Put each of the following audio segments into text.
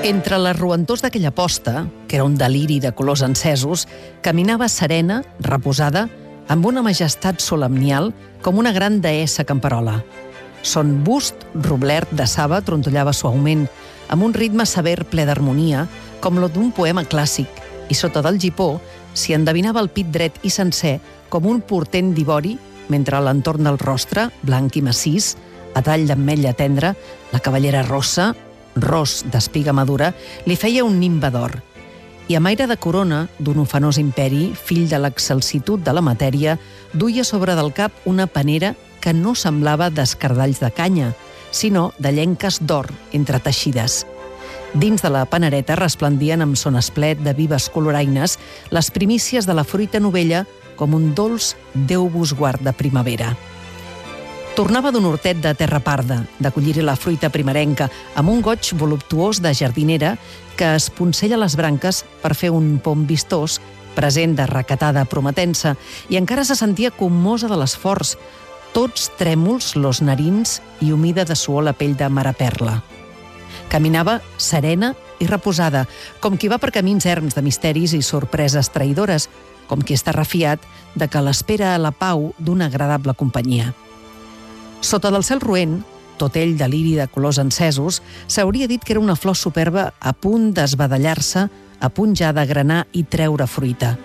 Entre les roentors d'aquella posta, que era un deliri de colors encesos, caminava serena, reposada, amb una majestat solemnial com una gran deessa camperola. Son bust, roblert de saba, trontollava suaument, amb un ritme sever ple d'harmonia, com lo d'un poema clàssic, i sota del gipó s'hi endevinava el pit dret i sencer com un portent d'ivori, mentre a l'entorn del rostre, blanc i massís, a tall d'ametlla tendra, la cavallera rossa, ros d'espiga madura, li feia un nimbe d'or. I amb aire de corona d'un ofenós imperi, fill de l'excelsitud de la matèria, duia sobre del cap una panera que no semblava d'escardalls de canya, sinó de llenques d'or entreteixides. Dins de la panereta resplendien amb son esplet de vives coloraines les primícies de la fruita novella com un dolç Déu vos guard de primavera. Tornava d'un hortet de terra parda, de collir-hi la fruita primerenca, amb un goig voluptuós de jardinera que esponcella les branques per fer un pom vistós, present de recatada prometença, i encara se sentia commosa de l'esforç, tots trèmols los narins i humida de suor la pell de maraperla. Caminava serena i reposada, com qui va per camins erms de misteris i sorpreses traïdores, com qui està refiat de que l'espera a la pau d'una agradable companyia. Sota del cel roent, tot ell deliri de colors encesos, s'hauria dit que era una flor superba a punt d'esbadallar-se, a punt ja de granar i treure fruita.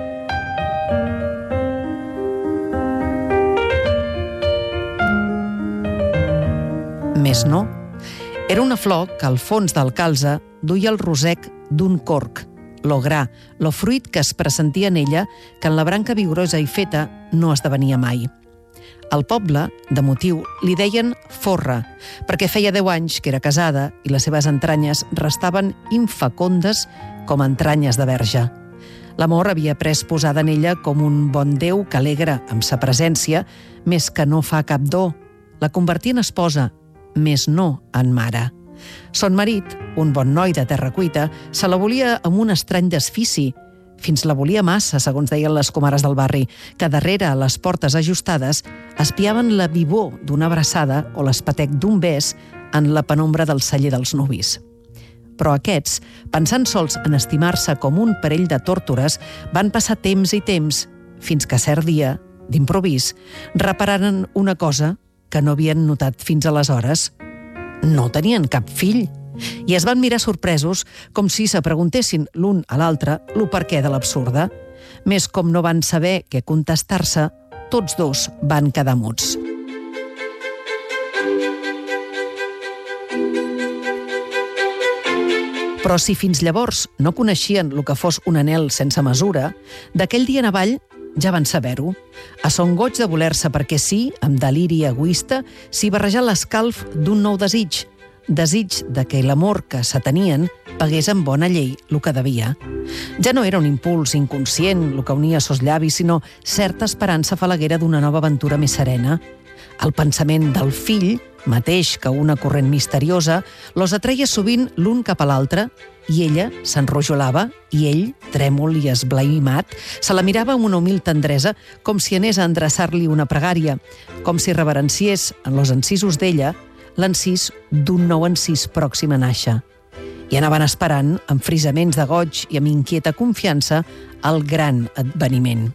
Més no. Era una flor que al fons del calze duia el rosec d'un corc, lo gra, lo fruit que es pressentia en ella, que en la branca vigorosa i feta no esdevenia mai. Al poble, de motiu, li deien forra, perquè feia 10 anys que era casada i les seves entranyes restaven infecundes com entranyes de verge. L'amor havia pres posada en ella com un bon Déu que alegra amb sa presència, més que no fa cap do. La convertia en esposa, més no en mare. Son marit, un bon noi de terra cuita, se la volia amb un estrany desfici, fins la volia massa, segons deien les comares del barri, que darrere a les portes ajustades espiaven la vivor d'una abraçada o l'espetec d'un bes en la penombra del celler dels nuvis. Però aquests, pensant sols en estimar-se com un parell de tórtores, van passar temps i temps, fins que cert dia, d'improvís, repararen una cosa que no havien notat fins aleshores. No tenien cap fill, i es van mirar sorpresos com si se preguntessin l'un a l'altre lo perquè de l'absurda. Més com no van saber què contestar-se, tots dos van quedar muts. Però si fins llavors no coneixien lo que fos un anhel sense mesura, d'aquell dia en avall ja van saber-ho. A son goig de voler-se perquè sí, amb deliri egoista, s'hi barrejà l'escalf d'un nou desig de que l'amor que se tenien pagués en bona llei el que devia. Ja no era un impuls inconscient el que unia sos llavis, sinó certa esperança falaguera d'una nova aventura més serena. El pensament del fill, mateix que una corrent misteriosa, los atreia sovint l'un cap a l'altre, i ella s'enrojolava, i ell, trèmol i esblaimat, se la mirava amb una humil tendresa, com si anés a endreçar-li una pregària, com si reverenciés en los encisos d'ella l'encís d'un nou encís pròxim a nàixer. I anaven esperant, amb frisaments de goig i amb inquieta confiança, el gran adveniment.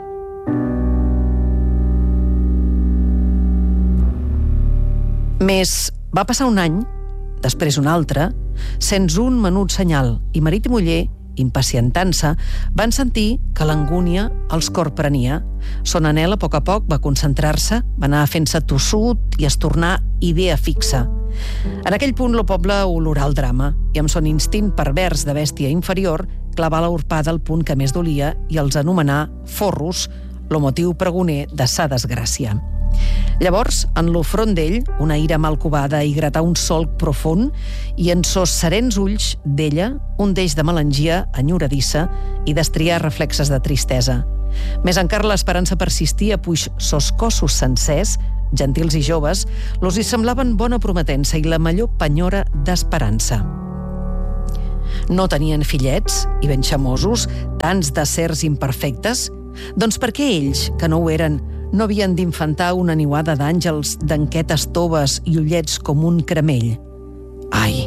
Més va passar un any, després un altre, sense un menut senyal, i marit i muller, impacientant-se, van sentir que l'angúnia els corprenia. Son anhel a poc va concentrar-se, va anar fent-se tossut i es tornar idea fixa. En aquell punt lo poble olorà el drama i amb son instint pervers de bèstia inferior clavà la urpada al punt que més dolia i els anomenà forros, lo motiu pregoner de sa desgràcia. Llavors, en lo front d'ell, una ira mal covada i gratà un solc profund, i en sos serens ulls d'ella, un deix de melangia enyoradissa i destriar reflexes de tristesa. Més encara l'esperança persistia, puix sos cossos sencers, gentils i joves, los hi semblaven bona prometença i la millor penyora d'esperança. No tenien fillets, i ben xamosos, tants d'éssers imperfectes? Doncs per què ells, que no ho eren, no havien d'infantar una niuada d'àngels d'anquetes toves i ullets com un cremell? Ai,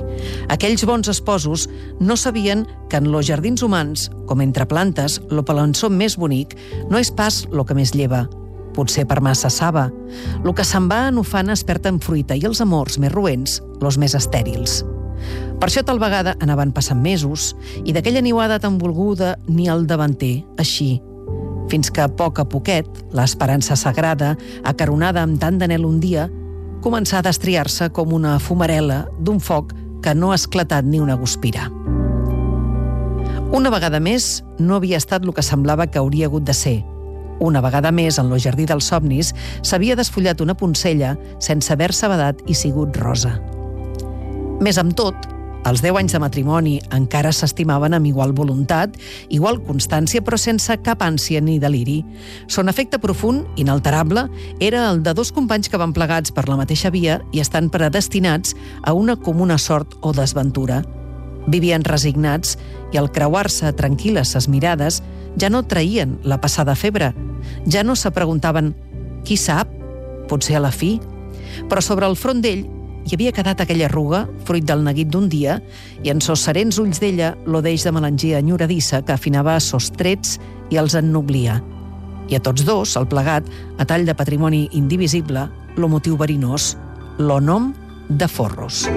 Aquells bons esposos no sabien que en los jardins humans, com entre plantes, lo palançó més bonic no és pas lo que més lleva. Potser per massa saba. Lo que se'n va en ufana es perd en fruita i els amors més roents, los més estèrils. Per això tal vegada anaven passant mesos i d'aquella niuada tan volguda ni el davanter, així. Fins que a poquet, l'esperança sagrada, acaronada amb tant d'anhel un dia, començà a destriar-se com una fumarela d'un foc que no ha esclatat ni una guspira. Una vegada més, no havia estat el que semblava que hauria hagut de ser. Una vegada més, en lo jardí dels somnis, s'havia desfullat una poncella sense haver-se badat i sigut rosa. Més amb tot, els 10 anys de matrimoni encara s'estimaven amb igual voluntat, igual constància, però sense cap ànsia ni deliri. Son efecte profund, inalterable, era el de dos companys que van plegats per la mateixa via i estan predestinats a una comuna sort o desventura. Vivien resignats i al creuar-se tranquil·les ses mirades ja no traïen la passada febre. Ja no se preguntaven «Qui sap? Potser a la fi?» Però sobre el front d'ell hi havia quedat aquella arruga, fruit del neguit d'un dia, i en sos serens ulls d'ella lo deix de melangia enyoradissa que afinava sos trets i els ennoblia. I a tots dos, el plegat, a tall de patrimoni indivisible, lo motiu verinós, lo nom de Forros.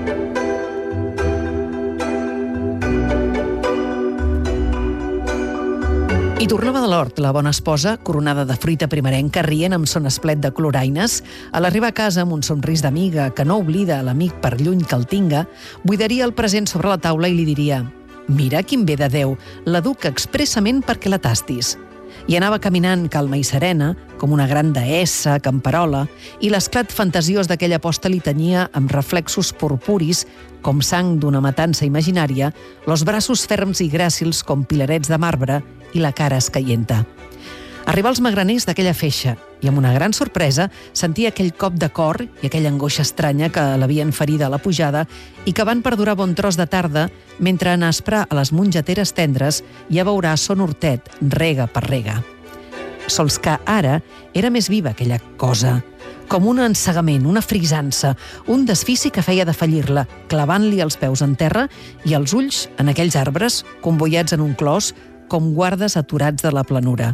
I tornava de l'hort la bona esposa, coronada de fruita primerenca, rient amb son esplet de cloraines. A l'arribar a casa amb un somrís d'amiga que no oblida l'amic per lluny que el tinga, buidaria el present sobre la taula i li diria «Mira quin bé de Déu, la duc expressament perquè la tastis». I anava caminant calma i serena, com una gran deessa, camperola, i l'esclat fantasiós d'aquella posta li tenyia amb reflexos purpuris, com sang d'una matança imaginària, los braços ferms i gràcils com pilarets de marbre i la cara escaienta. Arribar als magraners d'aquella feixa i amb una gran sorpresa sentia aquell cop de cor i aquella angoixa estranya que l'havien ferida a la pujada i que van perdurar bon tros de tarda mentre en asprar a les mongeteres tendres ja veurà son hortet rega per rega. Sols que ara era més viva aquella cosa, com un ensegament, una frisança, un desfici que feia defallir-la, clavant-li els peus en terra i els ulls en aquells arbres, convoiats en un clos, com guardes aturats de la planura.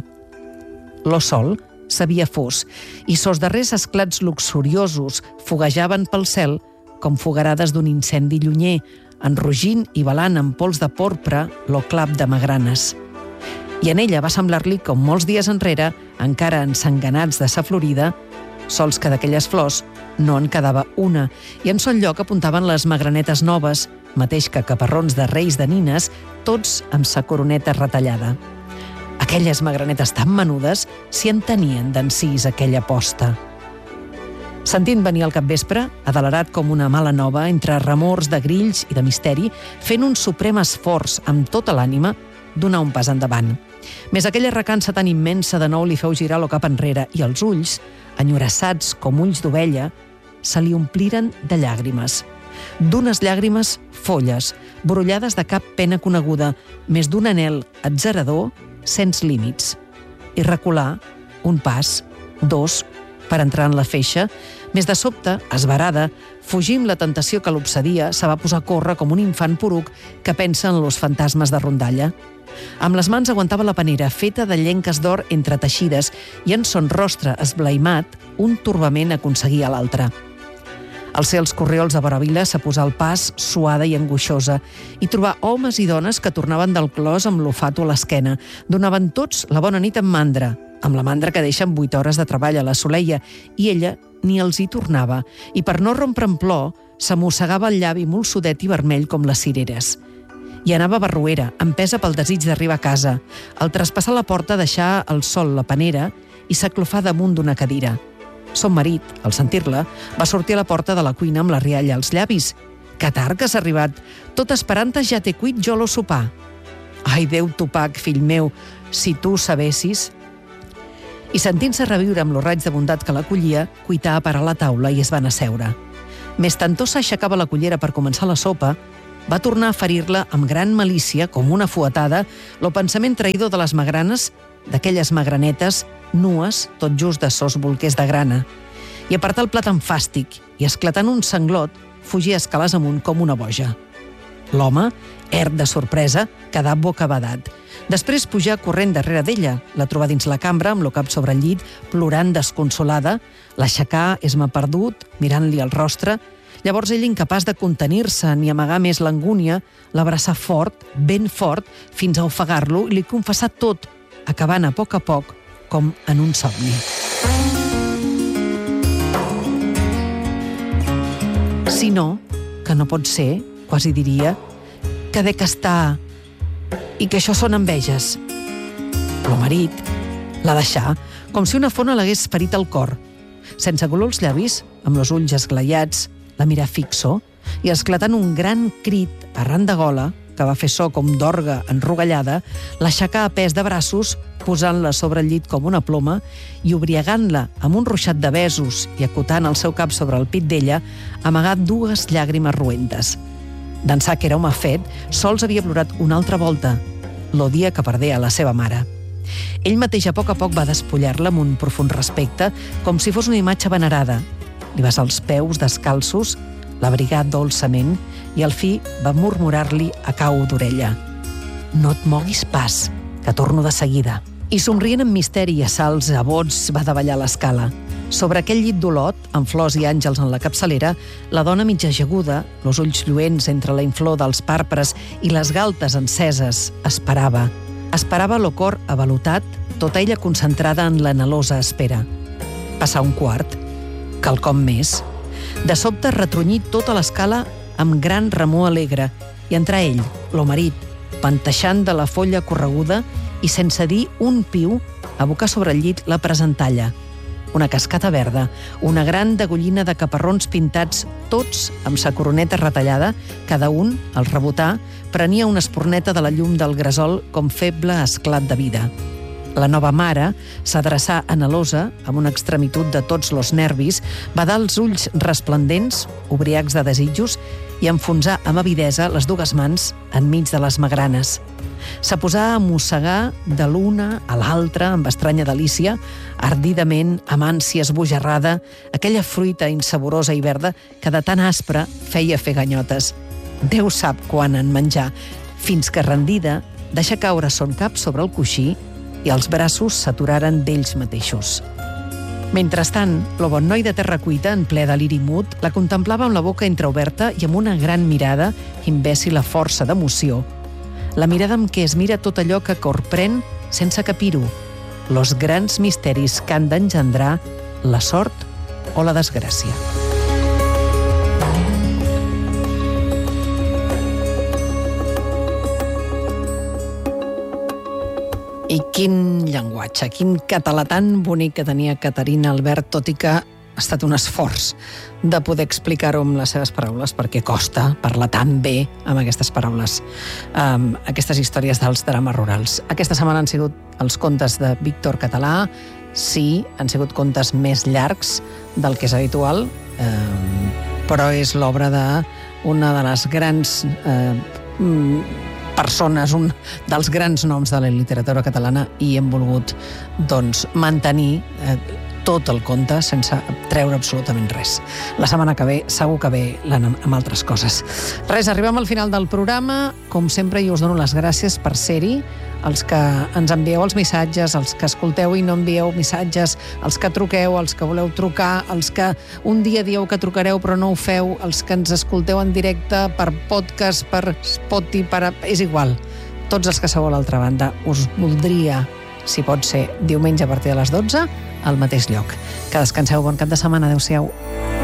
Lo sol s'havia fos i sos darrers esclats luxuriosos foguejaven pel cel com fogarades d'un incendi llunyer, enrogint i balant amb pols de porpra lo clap de magranes. I en ella va semblar-li com molts dies enrere, encara ensanganats de sa florida, sols que d'aquelles flors no en quedava una, i en son lloc apuntaven les magranetes noves, mateix que caparrons de reis de nines, tots amb sa coroneta retallada. Aquelles magranetes tan menudes s'hi entenien d'encís aquella posta. Sentint venir el capvespre, adelerat com una mala nova, entre remors de grills i de misteri, fent un suprem esforç amb tota l'ànima, donar un pas endavant. Més aquella recança tan immensa de nou li feu girar lo cap enrere i els ulls, enyorassats com ulls d'ovella, se li ompliren de llàgrimes. D'unes llàgrimes folles, brollades de cap pena coneguda, més d'un anhel atzerador sense límits. I recular, un pas, dos, per entrar en la feixa, més de sobte, esverada, fugint la tentació que l'obsedia, se va posar a córrer com un infant poruc que pensa en los fantasmes de rondalla. Amb les mans aguantava la panera, feta de llenques d'or entreteixides, i en son rostre esblaimat, un torbament aconseguia l'altre. Al ser els corriols de Boravila se posà al pas, suada i angoixosa, i trobar homes i dones que tornaven del clos amb l'olfato a l'esquena. Donaven tots la bona nit amb mandra la mandra que deixen 8 hores de treball a la Soleia, i ella ni els hi tornava, i per no rompre en plor, s'amossegava el llavi molsudet i vermell com les cireres. I anava barruera, empesa pel desig d'arribar a casa. Al traspassar la porta deixà al sol la panera i s'aclofà damunt d'una cadira. Son marit, al sentir-la, va sortir a la porta de la cuina amb la rialla als llavis. «Que tard que has arribat! Tot esperant-te ja t'he cuit jo lo sopar!» «Ai, Déu Tupac, fill meu, si tu sabessis!» I sentint-se reviure amb lo raig de bondat que l'acollia, cuità a parar la taula i es van asseure. Més tantó s'aixecava la cullera per començar la sopa, va tornar a ferir-la amb gran malícia, com una fuetada, lo pensament traïdor de les magranes, d'aquelles magranetes, nues, tot just de sos bolquers de grana. I apartar el plat amb fàstic, i esclatant un sanglot, fugia escales amunt com una boja. L'home, ert de sorpresa, quedà bocabadat. Després pujà corrent darrere d'ella, la trobà dins la cambra, amb el cap sobre el llit, plorant desconsolada, l'aixecà, esma perdut, mirant-li el rostre. Llavors ell, incapaç de contenir-se ni amagar més l'angúnia, l'abraçà fort, ben fort, fins a ofegar-lo i li confessà tot, acabant a poc, com en un somni. Si no, que no pot ser, quasi diria, que dec estar i que això són enveges. El marit la deixà, com si una fona l'hagués ferit al cor. Sense color els llavis, amb els ulls esglaiats, la mirà fixo i, esclatant un gran crit arran de gola, que va fer so com d'orga enrogallada, l'aixecà a pes de braços, posant-la sobre el llit com una ploma i, obriagant-la amb un ruixat de besos i acotant el seu cap sobre el pit d'ella, amagà 2 llàgrimes roentes. D'ençà que era home fet, sols havia plorat una altra volta, el dia que perdé a la seva mare. Ell mateix a poc va despullar-la amb un profund respecte, com si fos una imatge venerada. Li besà els peus descalços, l'abrigà dolçament i al fi va murmurar-li a cau d'orella: «No et moguis pas, que torno de seguida». I somrient amb misteri i a salts a bots va davallar l'escala. Sobre aquell llit d'olot, amb flors i àngels en la capçalera, la dona mitja ajaguda, els ulls lluents entre la inflor dels pàrpres i les galtes enceses, esperava. Esperava el cor avalotat, tota ella concentrada en l'anhelosa espera. Passà un quart, quelcom més. De sobte retronyí tota l'escala amb gran remor alegre i entrà ell, el marit, panteixant de la folla correguda i, sense dir un piu, abocà sobre el llit la presentalla. Una cascata verda, una gran degollina de caparrons pintats, tots amb sa coroneta retallada, cada un, al rebotar, prenia una espurneta de la llum del gresol com feble esclat de vida. La nova mare s'adreçà anhelosa, amb una extremitud de tots los nervis, badà els ulls resplendents, obriacs de desitjos, i enfonsà amb avidesa les 2 mans enmig de les magranes. S'aposà a mossegar de l'una a l'altra amb estranya delícia, ardidament, amb ànsia esbojarrada, aquella fruita insaborosa i verda que de tan aspra feia fer ganyotes. Déu sap quan en menjar, fins que, rendida, deixà caure son cap sobre el coixí i els braços s'aturaren d'ells mateixos. Mentrestant, el bon noi de terra cuita, en ple deliri mut, la contemplava amb la boca entreoberta i amb una gran mirada, imbècil a força d'emoció. La mirada amb què es mira tot allò que corprèn sense capir-ho, los grans misteris que han d'engendrar la sort o la desgràcia. I quin llenguatge, quin català tan bonic que tenia Caterina Albert, tot i que ha estat un esforç de poder explicar-ho amb les seves paraules, perquè costa parlar tan bé amb aquestes paraules, aquestes històries dels drames rurals. Aquesta setmana han sigut els contes de Víctor Català, sí, han sigut contes més llargs del que és habitual, però és l'obra d'una de les grans persones, un dels grans noms de la literatura catalana, i hem volgut mantenir tot el conte sense treure absolutament res. La setmana que ve segur que ve amb altres coses. Res, arribem al final del programa. Com sempre, jo us dono les gràcies per ser-hi, els que ens envieu els missatges, els que escolteu i no envieu missatges, els que truqueu, els que voleu trucar, els que un dia dieu que trucareu però no ho feu, els que ens escolteu en directe per podcast, per Spotify, és igual. Tots els que sou a l'altra banda, us voldria, si pot ser, diumenge a partir de les 12, al mateix lloc. Que descanseu, bon cap de setmana, adeu-siau.